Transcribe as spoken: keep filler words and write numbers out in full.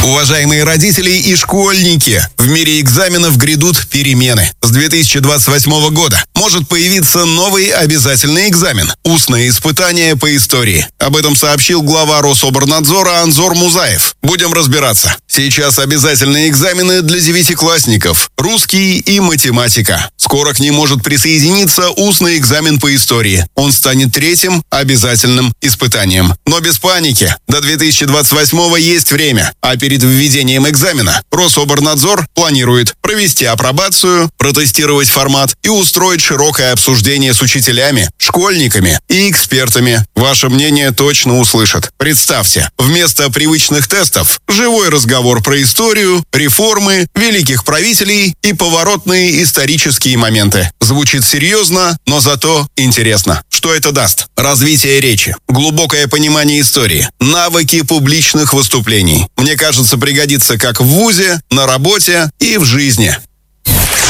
Уважаемые родители и школьники, в мире экзаменов грядут перемены. С две тысячи двадцать восьмого года может появиться новый обязательный экзамен – устное испытание по истории. Об этом сообщил глава Рособорнадзора Анзор Музаев. Будем разбираться. Сейчас обязательные экзамены для девятиклассников – русский и математика. Скоро к ним может присоединиться устный экзамен по истории. Он станет третьим обязательным испытанием. Но без паники. До две тысячи двадцать восьмого есть время. А перед введением экзамена Рособорнадзор планирует провести апробацию, протестировать формат и устроить широкое обсуждение с учителями, школьниками и экспертами. Ваше мнение точно услышат. Представьте, вместо привычных тестов – живой разговор про историю, реформы, великих правителей и поворотные исторические моменты. Звучит серьезно, но зато интересно. Что это даст? Развитие речи, глубокое понимание истории, навыки публичных выступлений. Мне кажется, пригодится как в вузе, на работе и в жизни.